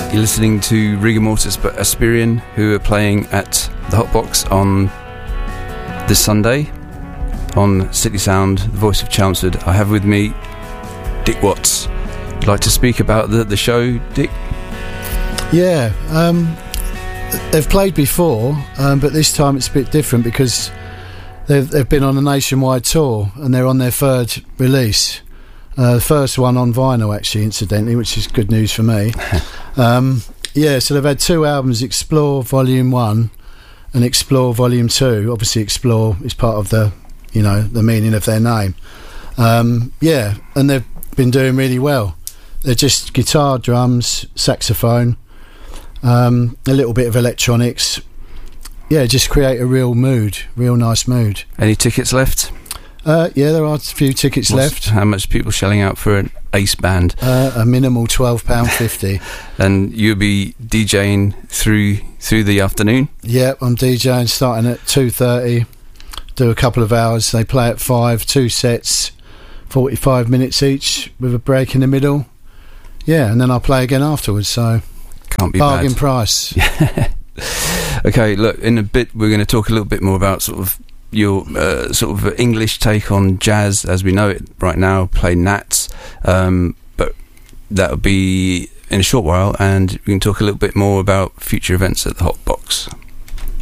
You're listening to Rigor Mortis but Aspirian, who are playing at the Hot Box on this Sunday on City Sound, the voice of Chelmsford. I have with me Dick Watts. Would you like to speak about the show, Dick? Yeah, they've played before, but this time it's a bit different because they've been on a nationwide tour and they're on their third release. The first one on vinyl, actually, incidentally, which is good news for me. Yeah, so they've had two albums, Explore Volume 1 and Explore Volume 2. Obviously, Explore is part of the meaning of their name. Yeah, and they've been doing really well. They're just guitar, drums, saxophone, a little bit of electronics. Yeah, just create a real nice mood. Any tickets left? Yeah, there are a few tickets left. How much people shelling out for an ace band? A minimal £12.50. And you'll be DJing through the afternoon? Yeah, I'm DJing starting at 2:30. Do a couple of hours. They play at 5, 2 sets, 45 minutes each with a break in the middle. Yeah, and then I'll play again afterwards. So can't be bargain bad. price. Okay, look, in a bit we're going to talk a little bit more about sort of your sort of English take on jazz as we know it right now, play Nats, but that'll be in a short while, and we can talk a little bit more about future events at the Hot Box.